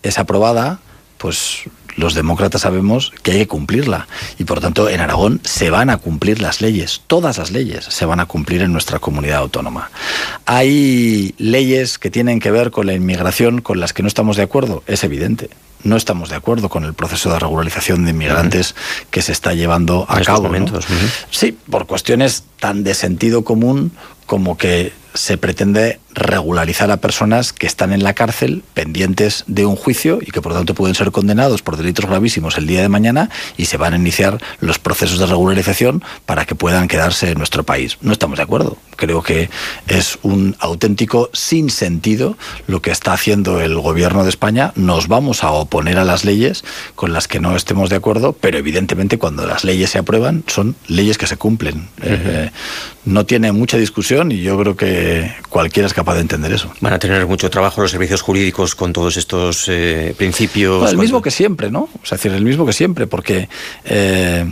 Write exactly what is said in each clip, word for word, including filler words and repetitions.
es aprobada, pues los demócratas sabemos que hay que cumplirla. Y por tanto, en Aragón se van a cumplir las leyes. Todas las leyes se van a cumplir en nuestra comunidad autónoma. Hay leyes que tienen que ver con la inmigración con las que no estamos de acuerdo. Es evidente. No estamos de acuerdo con el proceso de regularización de inmigrantes uh-huh. que se está llevando a en cabo. Estos momentos, ¿no? uh-huh. Sí, por cuestiones tan de sentido común como que se pretende regularizar a personas que están en la cárcel pendientes de un juicio y que por lo tanto pueden ser condenados por delitos gravísimos el día de mañana, y se van a iniciar los procesos de regularización para que puedan quedarse en nuestro país. No estamos de acuerdo. Creo que es un auténtico sinsentido lo que está haciendo el gobierno de España. Nos vamos a oponer a las leyes con las que no estemos de acuerdo, pero evidentemente cuando las leyes se aprueban son leyes que se cumplen. Uh-huh. Eh, no tiene mucha discusión y yo creo que cualquiera es capaz de entender eso. Van a tener mucho trabajo los servicios jurídicos con todos estos eh, principios. Bueno, el con... mismo que siempre, ¿no? O sea, es decir, el mismo que siempre, porque eh,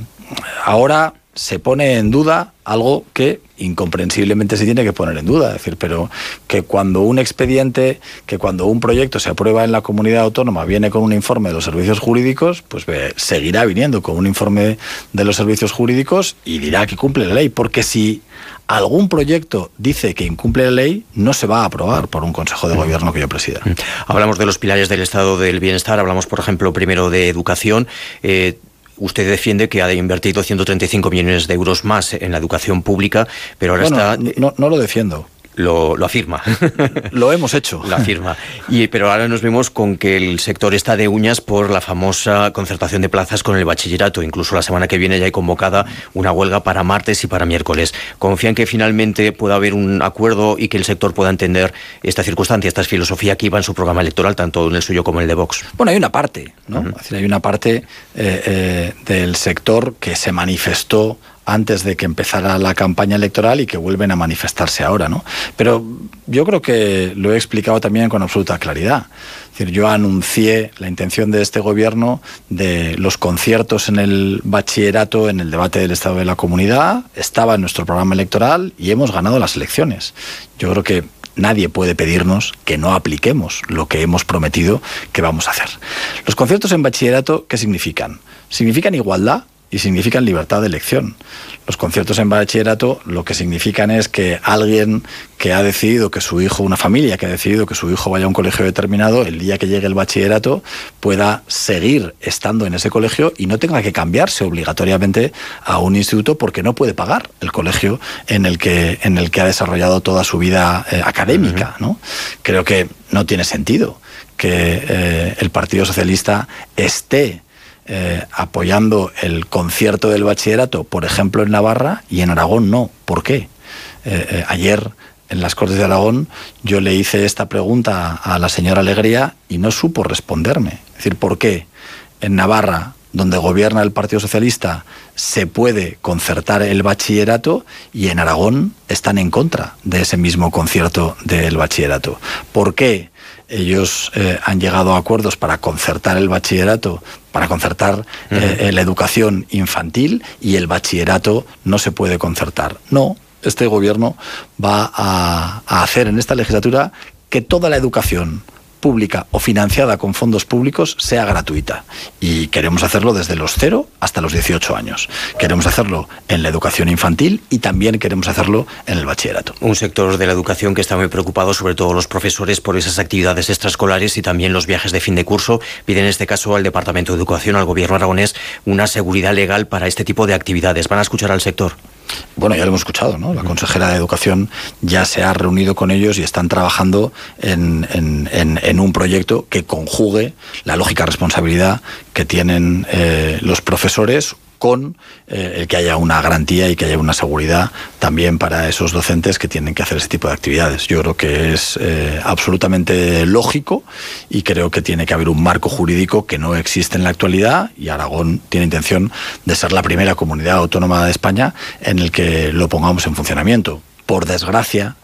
ahora se pone en duda algo que incomprensiblemente se tiene que poner en duda. Es decir, pero que cuando un expediente, que cuando un proyecto se aprueba en la comunidad autónoma viene con un informe de los servicios jurídicos, pues ve, seguirá viniendo con un informe de los servicios jurídicos y dirá que cumple la ley, porque si algún proyecto dice que incumple la ley, no se va a aprobar por un Consejo de Gobierno que yo presida. Hablamos de los pilares del Estado del Bienestar, hablamos, por ejemplo, primero de educación. Eh, Usted defiende que ha invertido ciento treinta y cinco millones de euros más en la educación pública, pero ahora bueno, está... No, no lo defiendo. Lo, lo afirma. Lo hemos hecho. Lo afirma. Y, pero ahora nos vemos con que el sector está de uñas por la famosa concertación de plazas con el bachillerato. Incluso la semana que viene ya hay convocada una huelga para martes y para miércoles. ¿Confían que finalmente pueda haber un acuerdo y que el sector pueda entender esta circunstancia, esta filosofía que iba en su programa electoral, tanto en el suyo como en el de Vox? Bueno, hay una parte, ¿no? Uh-huh. Es decir, hay una parte eh, eh, del sector que se manifestó antes de que empezara la campaña electoral y que vuelven a manifestarse ahora, ¿no? Pero yo creo que lo he explicado también con absoluta claridad. Es decir, yo anuncié la intención de este gobierno de los conciertos en el bachillerato, en el debate del Estado de la Comunidad, estaba en nuestro programa electoral y hemos ganado las elecciones. Yo creo que nadie puede pedirnos que no apliquemos lo que hemos prometido que vamos a hacer. Los conciertos en bachillerato, ¿qué significan? Significan igualdad y significan libertad de elección. Los conciertos en bachillerato lo que significan es que alguien que ha decidido que su hijo, una familia que ha decidido que su hijo vaya a un colegio determinado, el día que llegue el bachillerato pueda seguir estando en ese colegio y no tenga que cambiarse obligatoriamente a un instituto porque no puede pagar el colegio en el que, en el que ha desarrollado toda su vida eh, académica, ¿no? Creo que no tiene sentido que eh, el Partido Socialista esté Eh, apoyando el concierto del bachillerato, por ejemplo, en Navarra, y en Aragón no. ¿Por qué? Eh, eh, ayer, en las Cortes de Aragón, yo le hice esta pregunta a la señora Alegría y no supo responderme. Es decir, ¿por qué en Navarra, donde gobierna el Partido Socialista, se puede concertar el bachillerato y en Aragón están en contra de ese mismo concierto del bachillerato? ¿Por qué ellos eh, han llegado a acuerdos para concertar el bachillerato, para concertar eh, la educación infantil, y el bachillerato no se puede concertar? No, este gobierno va a, a hacer en esta legislatura que toda la educación pública o financiada con fondos públicos sea gratuita. Y queremos hacerlo desde los cero hasta los dieciocho años. Queremos hacerlo en la educación infantil y también queremos hacerlo en el bachillerato. Un sector de la educación que está muy preocupado, sobre todo los profesores, por esas actividades extraescolares y también los viajes de fin de curso. Pide en este caso al Departamento de Educación, al Gobierno aragonés, una seguridad legal para este tipo de actividades. ¿Van a escuchar al sector? Bueno, ya lo hemos escuchado, ¿no? La consejera de Educación ya se ha reunido con ellos y están trabajando en, en, en, en un proyecto que conjugue la lógica responsabilidad que tienen eh, los profesores con eh, el que haya una garantía y que haya una seguridad también para esos docentes que tienen que hacer ese tipo de actividades. Yo creo que es eh, absolutamente lógico y creo que tiene que haber un marco jurídico que no existe en la actualidad, y Aragón tiene intención de ser la primera comunidad autónoma de España en el que lo pongamos en funcionamiento. Por desgracia,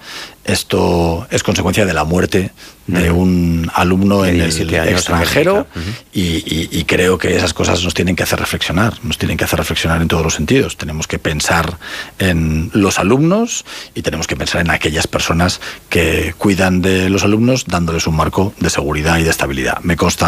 esto es consecuencia de la muerte de un alumno en el extranjero, y, y, y creo que esas cosas nos tienen que hacer reflexionar, nos tienen que hacer reflexionar en todos los sentidos. Tenemos que pensar en los alumnos y tenemos que pensar en aquellas personas que cuidan de los alumnos, dándoles un marco de seguridad y de estabilidad. Me consta